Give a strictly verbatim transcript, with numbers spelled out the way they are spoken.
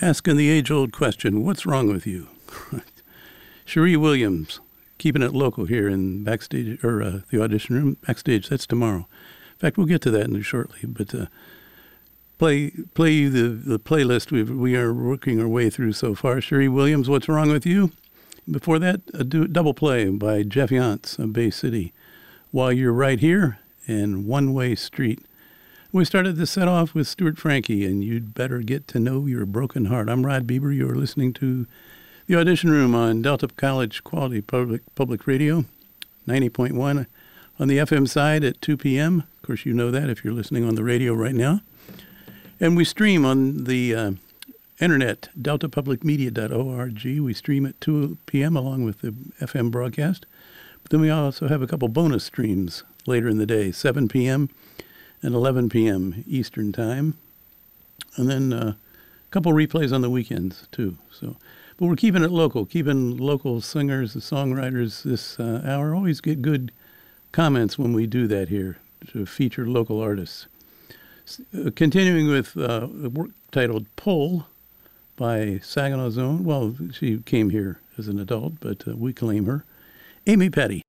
asking the age-old question, what's wrong with you? Cherie Williams, keeping it local here in backstage, or uh, the audition room. Backstage, that's tomorrow. In fact, we'll get to that in shortly, but uh, play play you the, the playlist we we are working our way through so far. Cherie Williams, What's Wrong With You? Before that, a do, double play by Jeff Yantz of Bay City, While You're Right Here, and One Way Street. We started the set off with Stuart Frankie, and You'd Better Get to Know Your Broken Heart. I'm Rod Bieber. You're listening to The Audition Room on Delta College Quality Public Public Radio, ninety point one on the F M side at two p.m. Of course, you know that if you're listening on the radio right now. And we stream on the uh, internet, delta public media dot org. We stream at two p.m. along with the F M broadcast. But then we also have a couple bonus streams later in the day, seven p.m. and eleven p.m. Eastern Time. And then uh, a couple replays on the weekends, too. So, but we're keeping it local, keeping local singers, the songwriters this uh, hour. Always get good comments when we do that here to feature local artists. Uh, continuing with uh, a work titled Pull by Saginaw Zone. Well, she came here as an adult, but uh, we claim her. Amy Petty.